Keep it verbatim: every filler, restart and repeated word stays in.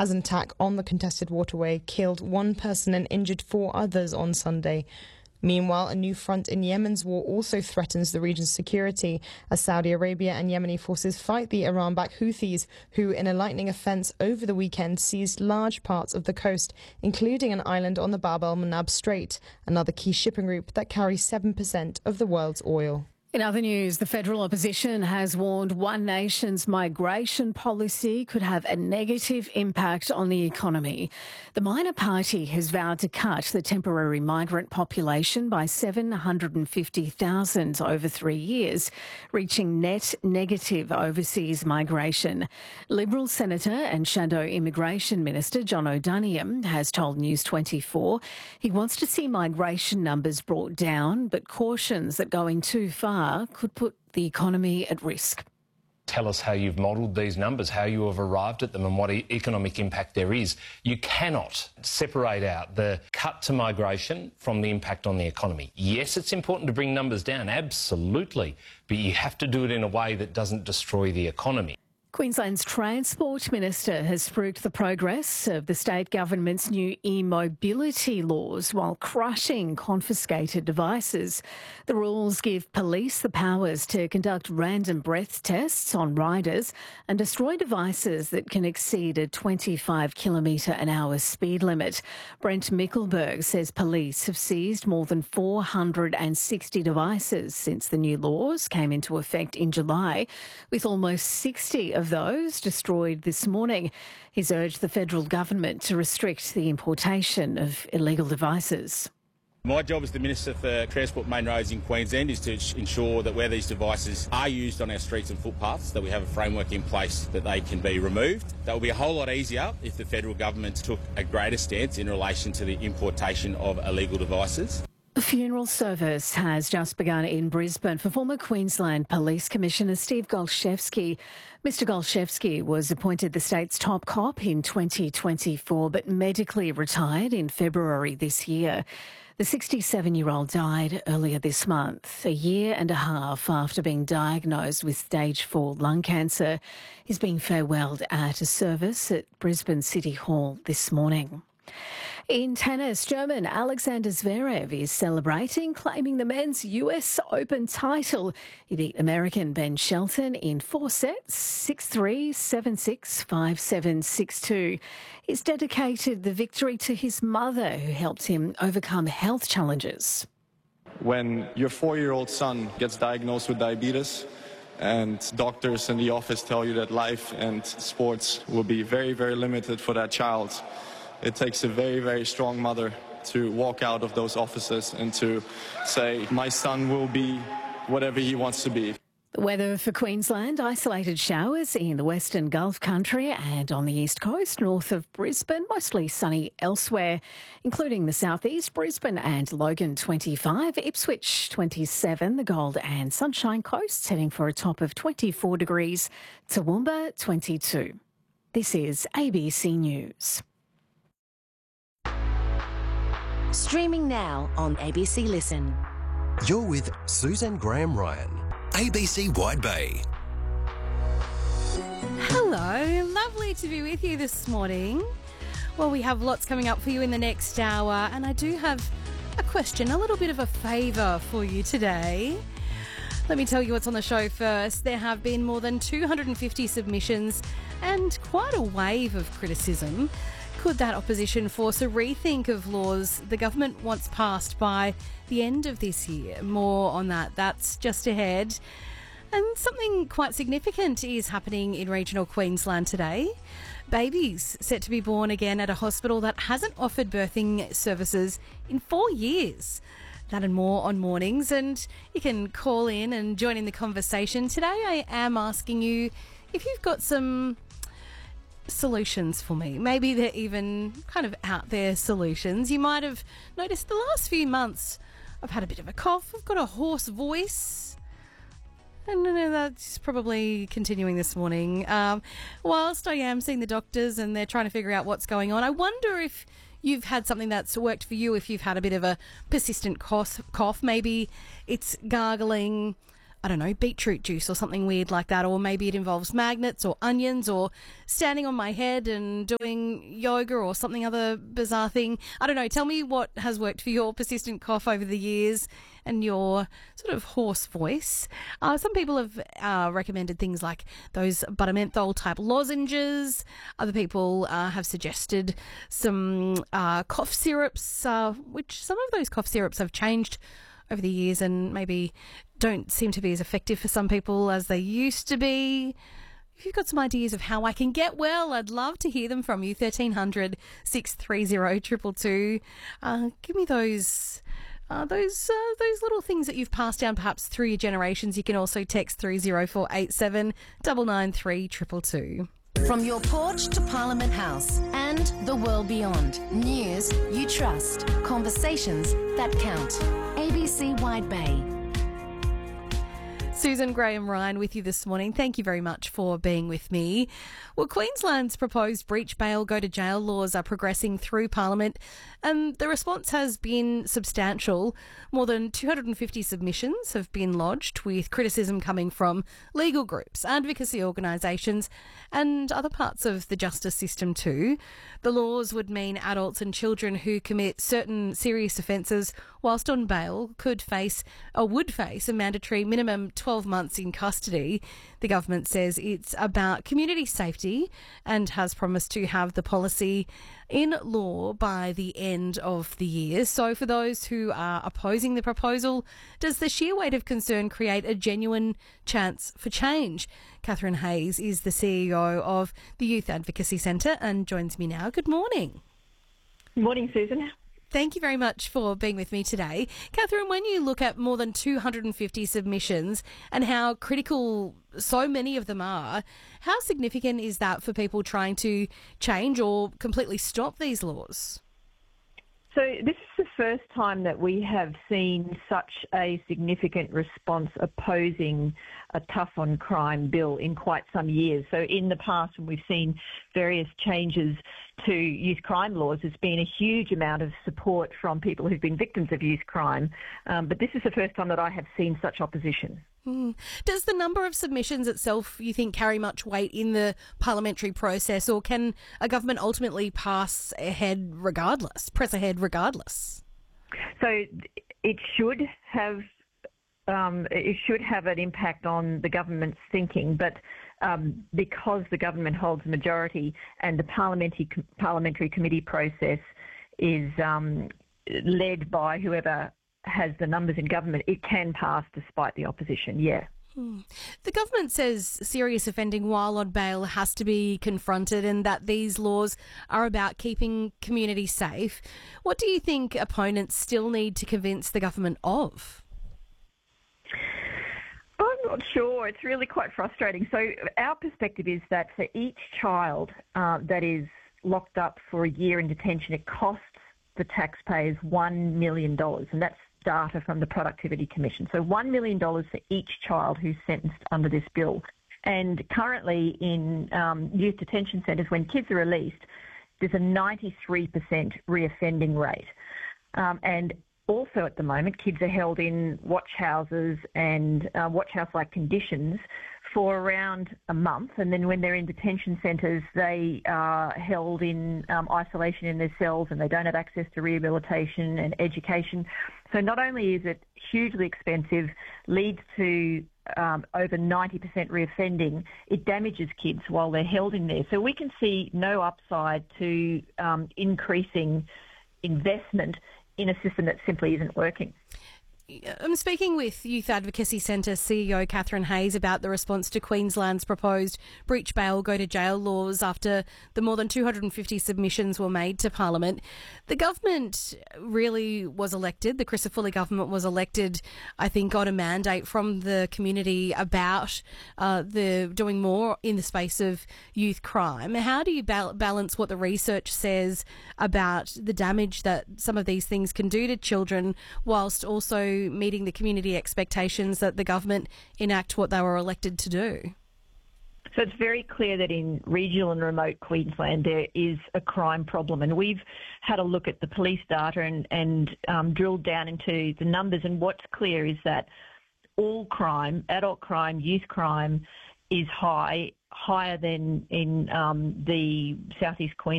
as an attack on the contested waterway killed one person and injured four others on Sunday. Meanwhile, a new front in Yemen's war also threatens the region's security as Saudi Arabia and Yemeni forces fight the Iran-backed Houthis, who, in a lightning offence over the weekend, seized large parts of the coast, including an island on the Bab el-Mandab Strait, another key shipping route that carries seven percent of the world's oil. In other news, the federal opposition has warned One Nation's migration policy could have a negative impact on the economy. The minor party has vowed to cut the temporary migrant population by seven hundred fifty thousand over three years, reaching net negative overseas migration. Liberal Senator and Shadow Immigration Minister John O'Donoghue has told News twenty-four he wants to see migration numbers brought down, but cautions that going too far could put the economy at risk. Tell us how you've modelled these numbers, how you have arrived at them and what e- economic impact there is. You cannot separate out the cut to migration from the impact on the economy. Yes, it's important to bring numbers down, absolutely, but you have to do it in a way that doesn't destroy the economy. Queensland's Transport Minister has spruiked the progress of the state government's new e-mobility laws while crushing confiscated devices. The rules give police the powers to conduct random breath tests on riders and destroy devices that can exceed a twenty-five kilometre an hour speed limit. Brent Mickelberg says police have seized more than four hundred sixty devices since the new laws came into effect in July, with almost sixty of those destroyed this morning. He's urged the federal government to restrict the importation of illegal devices. My job as the Minister for Transport Main Roads in Queensland is to ensure that where these devices are used on our streets and footpaths, that we have a framework in place that they can be removed. That would be a whole lot easier if the federal government took a greater stance in relation to the importation of illegal devices. A funeral service has just begun in Brisbane for former Queensland Police Commissioner Steve Golchevsky. Mister Golchevsky was appointed the state's top cop in twenty twenty-four, but medically retired in February this year. The sixty-seven-year-old died earlier this month, a year and a half after being diagnosed with stage four lung cancer. He's being farewelled at a service at Brisbane City Hall this morning. In tennis, German Alexander Zverev is celebrating, claiming the men's U S Open title. He beat American Ben Shelton in four sets, six three, seven six, five seven, six two. He's dedicated the victory to his mother, who helped him overcome health challenges. When your four-year-old son gets diagnosed with diabetes, and doctors in the office tell you that life and sports will be very, very limited for that child, it takes a very, very strong mother to walk out of those offices and to say, my son will be whatever he wants to be. The weather for Queensland: isolated showers in the western Gulf country and on the east coast, north of Brisbane, mostly sunny elsewhere, including the southeast, Brisbane and Logan twenty-five, Ipswich twenty-seven, the Gold and Sunshine Coast heading for a top of twenty-four degrees, Toowoomba twenty-two. This is A B C News. Streaming now on A B C Listen. You're with Susan Graham Ryan, A B C Wide Bay. Hello, lovely to be with you this morning. Well, we have lots coming up for you in the next hour, and I do have a question, a little bit of a favour for you today. Let me tell you what's on the show first. There have been more than two hundred fifty submissions and quite a wave of criticism. Could that opposition force a rethink of laws the government wants passed by the end of this year? More on that. That's just ahead. And something quite significant is happening in regional Queensland today. Babies set to be born again at a hospital that hasn't offered birthing services in four years. That and more on Mornings, and you can call in and join in the conversation. Today I am asking you if you've got some solutions for me. Maybe they're even kind of out there solutions. You might have noticed the last few months I've had a bit of a cough. I've got a hoarse voice. And that's probably continuing this morning. Um, whilst I am seeing the doctors and they're trying to figure out what's going on, I wonder if you've had something that's worked for you, if you've had a bit of a persistent cough. cough. Maybe it's gargling I don't know, beetroot juice or something weird like that, or maybe it involves magnets or onions or standing on my head and doing yoga or something other bizarre thing. I don't know. Tell me what has worked for your persistent cough over the years and your sort of hoarse voice. Uh, some people have uh, recommended things like those buttermenthol type lozenges. Other people uh, have suggested some uh, cough syrups, uh, which some of those cough syrups have changed over the years and maybe don't seem to be as effective for some people as they used to be. If you've got some ideas of how I can get well, I'd love to hear them from you. thirteen hundred, six three zero, two two two. Uh, give me those uh, those uh, those little things that you've passed down perhaps through your generations. You can also text three zero four eight seven, nine nine three, two two two. From your porch to Parliament House and the world beyond. News you trust. Conversations that count. A B C Wide Bay. Susan Graham-Ryan with you this morning. Thank you very much for being with me. Well, Queensland's proposed breach bail, go to jail laws are progressing through Parliament, and the response has been substantial. More than two hundred fifty submissions have been lodged, with criticism coming from legal groups, advocacy organisations and other parts of the justice system too. The laws would mean adults and children who commit certain serious offences whilst on bail could face or would face a mandatory minimum twelve months in custody. The government says it's about community safety and has promised to have the policy in law by the end of the year. So for those who are opposing the proposal, does the sheer weight of concern create a genuine chance for change? Catherine Hayes is the C E O of the Youth Advocacy Centre and joins me now. Good morning. Good morning, Susan. Thank you very much for being with me today. Catherine, when you look at more than two hundred fifty submissions and how critical so many of them are, how significant is that for people trying to change or completely stop these laws? So this is the first time that we have seen such a significant response opposing a tough on crime bill in quite some years. So in the past, when we've seen various changes to youth crime laws, there's been a huge amount of support from people who've been victims of youth crime. Um, but this is the first time that I have seen such opposition. Mm. Does the number of submissions itself, you think, carry much weight in the parliamentary process, or can a government ultimately pass ahead regardless, press ahead regardless? So it should have um, it should have an impact on the government's thinking, but um, because the government holds a majority and the parliamentary parliamentary committee process is um, led by whoever has the numbers in government, it can pass despite the opposition, yeah. Hmm. The government says serious offending while on bail has to be confronted and that these laws are about keeping communities safe. What do you think opponents still need to convince the government of? I'm not sure. It's really quite frustrating. So our perspective is that for each child uh, that is locked up for a year in detention, it costs the taxpayers one million dollars, and that's data from the Productivity Commission. So one million dollars for each child who's sentenced under this bill. And currently in um, youth detention centres, when kids are released, there's a ninety-three percent reoffending rate. Um, and also at the moment, kids are held in watch houses and uh, watch house-like conditions for around a month, and then when they're in detention centres, they are held in um, isolation in their cells and they don't have access to rehabilitation and education. So not only is it hugely expensive, leads to um, over ninety percent reoffending, it damages kids while they're held in there. So we can see no upside to um, increasing investment in a system that simply isn't working. I'm speaking with Youth Advocacy Centre C E O Catherine Hayes about the response to Queensland's proposed breach bail, go to jail laws after the more than two hundred fifty submissions were made to Parliament. The government really was elected, the Crisafulli government was elected, I think, got a mandate from the community about uh, the doing more in the space of youth crime. How do you ba- balance what the research says about the damage that some of these things can do to children whilst also meeting the community expectations that the government enact what they were elected to do? So it's very clear that in regional and remote Queensland there is a crime problem, and we've had a look at the police data and, and um, drilled down into the numbers, and what's clear is that all crime, adult crime, youth crime, is high, higher than in um, the southeast Queensland.